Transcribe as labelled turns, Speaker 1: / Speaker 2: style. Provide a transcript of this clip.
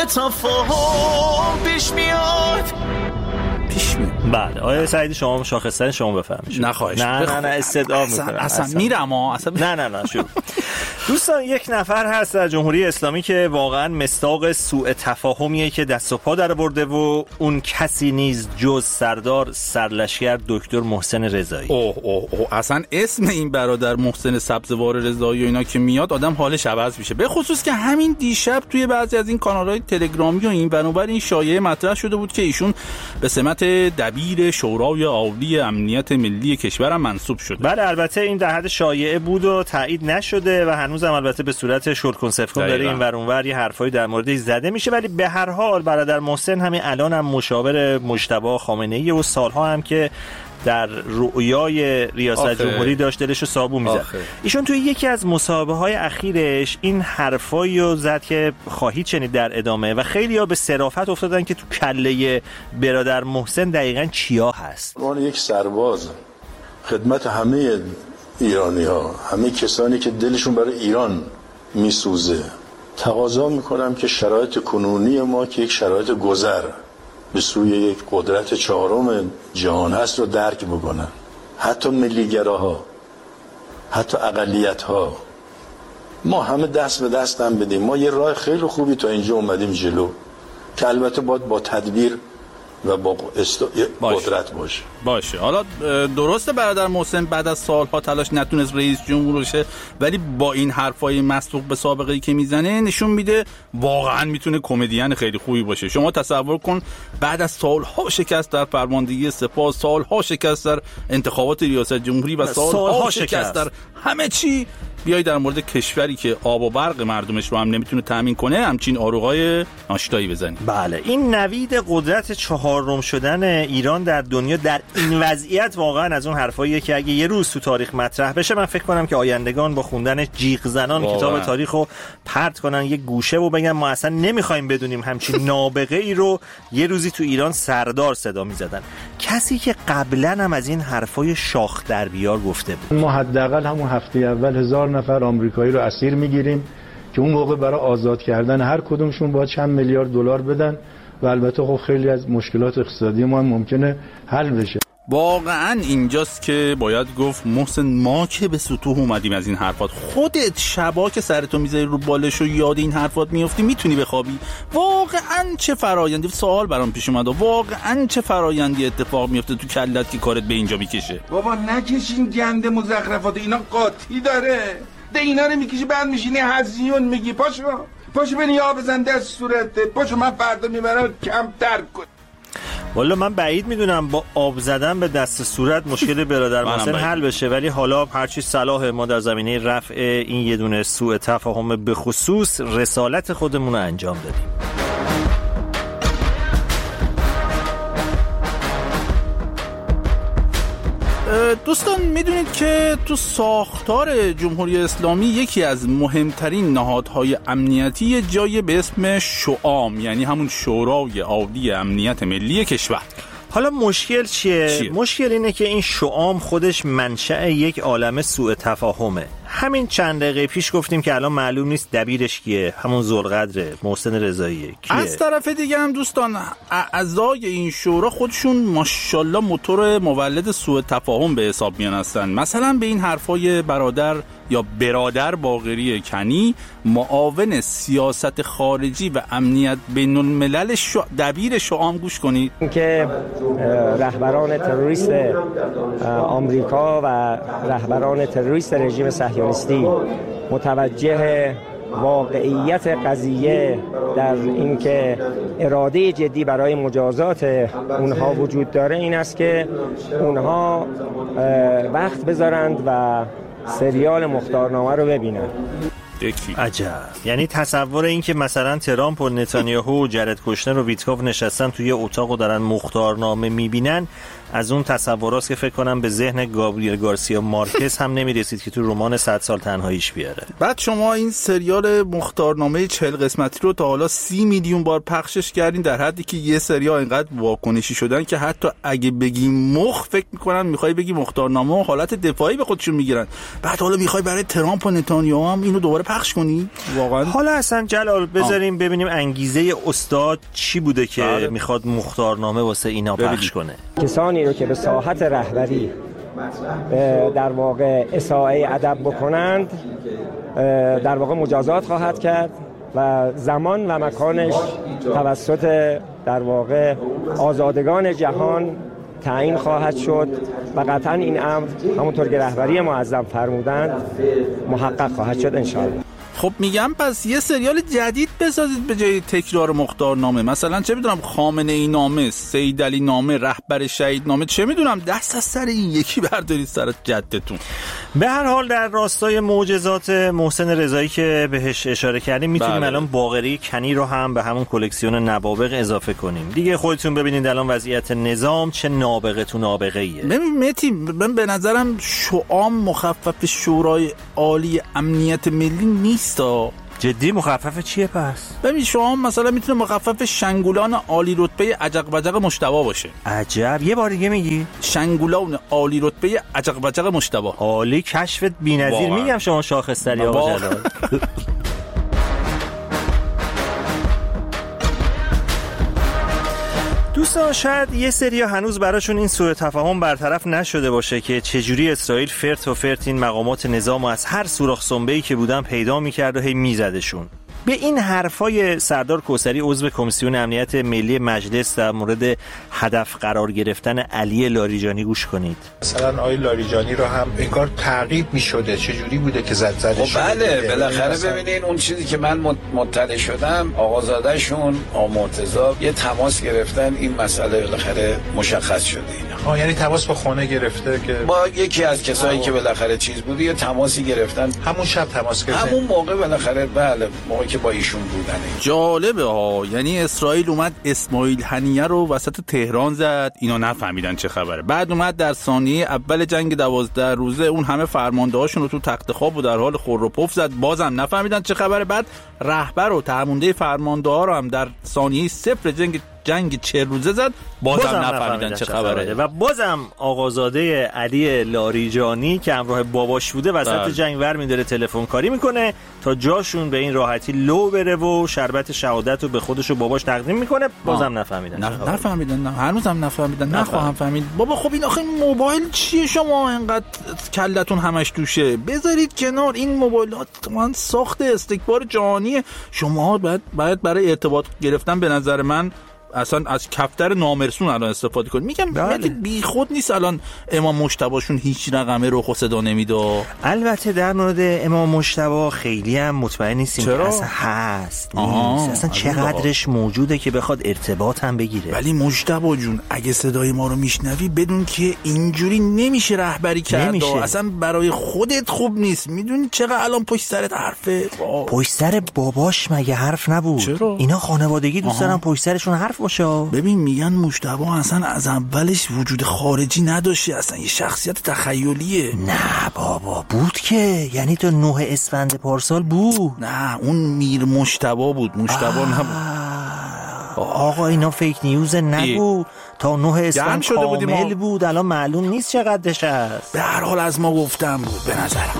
Speaker 1: تفاهم پیش میاد.
Speaker 2: بله آقای سعیدی شما شاخصترین شما بفرمایید.
Speaker 3: نه خواهش.
Speaker 2: نه استدعا میکنم
Speaker 3: اصلا میرم
Speaker 2: نه شروع. دوستان یک نفر هست در جمهوری اسلامی که واقعا مصداق سوء تفاهمیه که دست و پا در برده و اون کسی نیز جز سردار سرلشکر دکتر محسن رضایی.
Speaker 3: اوه اصلا اسم این برادر محسن سبزوار رضایی و اینا که میاد آدم حالش عوض میشه، به خصوص که همین دیشب توی بعضی از این کانال‌های تلگرامی و این ور این شایعه مطرح شده بود که ایشون به سمت دبیر شورای عالی امنیت ملی کشورم منصوب شده.
Speaker 2: بله البته این در حد شایعه بود و تایید نشده و هنوزم البته به صورت شورت کنسف کن داره این ور اون ور یه حرفایی در موردش زده میشه، ولی به هر حال برادر محسن همین الان هم مشاور مجتبی خامنه‌ای و سالها هم که در رؤیای ریاست جمهوری داشت دلشو صابون میزد. ایشون توی یکی از مصاحبه‌های اخیرش این حرفایی رو زد که خواهید شنید در ادامه و خیلی‌ها به صرافت افتادن که تو کله برادر محسن دقیقاً چیا هست.
Speaker 4: من یک سرباز خدمت همه ایرانی‌ها، همه کسانی که دلشون برای ایران میسوزه، تقاضا میکنم که شرایط کنونی ما که یک شرایط گذر به سوی یک قدرت چهارم جهان هست رو درک بکنن. حتی ملیگراها، حتی اقلیت‌ها، ما همه دست به دست هم بدیم. ما یه راه خیلی خوبی تا اینجا اومدیم جلو که البته باید با تدبیر و با قدرت
Speaker 3: باشه. حالا درسته برادر محسن بعد از سالها تلاش نتونست رئیس جمهور بشه، ولی با این حرفای مسبوق به سابقه‌ای که میزنه نشون میده واقعا میتونه کمدین خیلی خوبی باشه. شما تصور کن بعد از سالها شکست در فرماندهی سپاه، سالها شکست در انتخابات ریاست جمهوری و سالها شکست در همه چی، بیای در مورد کشوری که آب و برق مردمش رو هم نمیتونه تامین کنه همچین آروغای ناشتایی بزنی.
Speaker 2: بله این نوید قدرت چهارم شدن ایران در دنیا در این وضعیت واقعا از اون حرفاییه که اگه یه روز تو تاریخ مطرح بشه من فکر کنم که آیندگان با خوندن جیغ زنان کتاب تاریخو پرت کنن یه گوشه و بگن ما اصلا نمیخوایم بدونیم همچین نابغه ای رو یه روزی تو ایران سردار صدا میزدن. کسی که قبلا هم از این حرفای شاخ در بیار گفته بود.
Speaker 5: ما حداقل همون هفته اول 1000 نفر آمریکایی رو اسیر میگیریم که اون موقع برای آزاد کردن هر کدومشون باید چند میلیارد دلار بدن و البته خب خیلی از مشکلات اقتصادی ما هم ممکنه حل بشه.
Speaker 3: واقعا اینجاست که باید گفت محسن ما که به سطوح اومدیم از این حرفات. خودت شبا که سرتو میذاری رو بالش و یاد این حرفات میافتی میتونی بخوابی؟ واقعا چه فرایندی، سوال برام پیش اومد، واقعا چه فرایندی اتفاق میفته تو کلت که کارت به اینجا میکشه؟
Speaker 6: بابا نکشین گنده مزخرفات، اینا قاطی داره. ده اینا رو میکشی بعد میشینی هزیون میگی پاشو بنی یا بزن دست صورته، پاشو من فردا میبرم کم ترک کن.
Speaker 2: والا من بعید میدونم با آب زدن به دست صورت مشکل برادر محسن حل بشه، ولی حالا هرچی صلاح ما در زمینه رفع این یه دونه سوء تفاهم به خصوص رسالت خودمون رو انجام دادیم.
Speaker 3: دوستان میدونید که تو ساختار جمهوری اسلامی یکی از مهمترین نهادهای امنیتی جای به اسم شعام، یعنی همون شورای عالی امنیت ملی کشور.
Speaker 2: حالا مشکل چیه؟ مشکل اینه که این شعام خودش منشأ یک عالمه سوء تفاهمه. همین چند دقیقه پیش گفتیم که الان معلوم نیست دبیرش کیه، همون ذوالقدره، محسن رضاییه کیه.
Speaker 3: از طرف دیگه هم دوستان اعضای این شورا خودشون ماشاءالله موتور مولد سوء تفاهم به حساب میان هستن. مثلا به این حرفای برادر باقری کنی، معاون سیاست خارجی و امنیت بین الملل دبیر شعام گوش کنید
Speaker 7: که رهبران تروریست آمریکا و رهبران تروریست رژیم صهیونیستی متوجه واقعیت قضیه در اینکه اراده جدی برای مجازات اونها وجود داره این است که اونها وقت بذارند و سریال مختارنامه رو ببینن.
Speaker 2: عجب. یعنی تصور این که مثلا ترامپ و نتانیاهو و جرد کوشنر و ویتکوف نشستن توی اتاق و دارن مختارنامه میبینن، از اون تصوراست که فکر کنم به ذهن گابریل گارسیا مارکز هم نمیرسید که تو رمان 100 سال تنهاییش بیاره.
Speaker 3: بعد شما این سریال مختارنامه 40 قسمتی رو تا حالا 30 میلیون بار پخشش کردین، در حدی که یه سریال اینقدر واکنشی شدن که حتی اگه بگی فکر میکنن میخوای بگی مختارنامه و حالت دفاعی به خودشون میگیرن. بعد حالا میخوای برای ترامپ و نتانیاهو هم اینو دوباره پخش کنی واقعا؟
Speaker 2: حالا اصلا جلال بذاریم ببینیم انگیزه استاد چی بوده که میخواد مختارنامه واسه اینا پخش کنه.
Speaker 7: کسانی رو که به ساحت رهبری در واقع اساءه ادب بکنند در واقع مجازات خواهد کرد و زمان و مکانش توسط در واقع آزادگان جهان تعیین خواهد شد و قطعا این امر همونطور که رهبری معظم فرمودند محقق خواهد شد انشاءالله.
Speaker 3: خب میگم پس یه سریال جدید بسازید به جای تکرار مختارنامه، مثلا چه میدونم خامنه‌ای نامه، سیدعلی نامه، رهبر شهید نامه، چه میدونم دست از سر این یکی بردارید سر جدتون.
Speaker 2: به هر حال در راستای معجزات محسن رضایی که بهش اشاره کردیم میتونیم الان باقری کنی رو هم به همون کلکسیون نوابغ اضافه کنیم. دیگه خودتون ببینید الان وضعیت نظام چه نابغه تو نابغه‌ایه.
Speaker 3: ببین مهدی، من به نظرم شعام مخفف شورای عالی امنیت ملی نیست.
Speaker 2: جدی مخفف چیه پس؟
Speaker 3: ببین شما مثلا میتونه مخفف شنگولان عالی رتبه عجق بجق مجتبی باشه.
Speaker 2: عجب، یه بار دیگه میگی؟
Speaker 3: شنگولان عالی رتبه عجق بجق مجتبی.
Speaker 2: عالی، کشفت بی‌نظیر. میگم شما شاخص‌تری آقا جلال. دوستان شاید یه سری هنوز براشون این سوء تفاهم برطرف نشده باشه که چجوری اسرائیل فرت و فرت این مقامات نظام و از هر سوراخ سنبه‌ای که بودن پیدا می‌کرد و هی میزدشون. به این حرفای سردار کوثری عضو کمیسیون امنیت ملی مجلس در مورد هدف قرار گرفتن علی لاریجانی گوش کنید.
Speaker 8: مثلا آقای لاریجانی رو هم انگار تعقیب می‌شده، چجوری بوده که زدش؟
Speaker 9: بله بالاخره ببینین اون چیزی که من مطلع شدم آقازاده‌شون مرتضی یه تماس گرفتن، این مسئله بالاخره مشخص شده.
Speaker 8: یعنی تماس با خانه گرفته که
Speaker 9: با یکی از کسایی که بالاخره چیز بود یه تماسی گرفتن،
Speaker 8: همون شب تماس گرفتن،
Speaker 9: همون موقع بالاخره بله موقعی که با ایشون بودن.
Speaker 3: جالبه ها، یعنی اسرائیل اومد اسماعیل هنیه رو وسط تهران زد، اینا نفهمیدن چه خبره. بعد اومد در ثانیه اول جنگ 12 روزه اون همه فرماندهاشون رو تو تخت خواب و در حال خور و پف زد، بازم نفهمیدن چه خبره. بعد رهبر و فرمانده فرمانده‌ها رو هم در ثانیه صفر جنگ 40 روزه زد، بازم نفهمیدن چه خبره.
Speaker 2: و بازم آقازاده علی لاریجانی که همراه باباش بوده وسط جنگ ور می‌داره تلفن کاری میکنه تا جاشون به این راحتی لو بره و شربت شهادت رو به خودش و باباش تقدیم میکنه، بازم نفهمیدن.
Speaker 3: نفهمیدن، هنوزم نفهمیدن، نخواهم فهمید. بابا خب این آخه موبایل چیه شما انقدر کلتون همش توشه؟ بذارید کنار، این موبایلات من ساخت استکبار جهانیه. شما باید برای ارتباط گرفتن به نظر من اصلا از کفتر نامرسون الان استفاده کنید. میگم بی خود نیست الان امام مجتبیشون هیچ رقمه رو صدا نمیده.
Speaker 2: البته در مورد امام مجتبی خیلی هم مطمئن نیستیم که اصلا هست نیست، اصلا چقدرش موجوده که بخواد ارتباط هم بگیره.
Speaker 3: ولی مجتبی جون اگه صدای ما رو میشنوی بدون که اینجوری نمیشه رهبری کرد، اصلا برای خودت خوب نیست. میدونی چقدر الان پشت سرت حرفه؟
Speaker 2: پشت سر باباش مگه حرف نبود؟
Speaker 3: چرا؟
Speaker 2: اینا خانوادگی دوست دارن پشت سرشون حرف باشه.
Speaker 3: ببین میگن مجتبی اصلا از اولش وجود خارجی نداشته، اصلا یه شخصیت تخیلیه.
Speaker 2: نه بابا بود که، یعنی تا 9 اسفند پارسال بود.
Speaker 3: نه اون میر مجتبی بود، مجتبی نبود.
Speaker 2: آقا اینا فیک نیوز نگو. تا 9 اسفند کامل بود، الان معلوم نیست چقدرش هست.
Speaker 3: به هر حال از ما گفتم بود به نظرم.